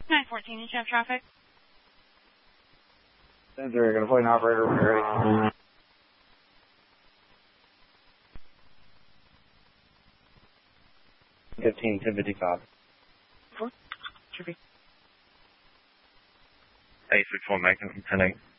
914, you have traffic? 10-3, going to play an operator. Ready. 15, 1055. 4, Traffic. 861 Macon, 10-8.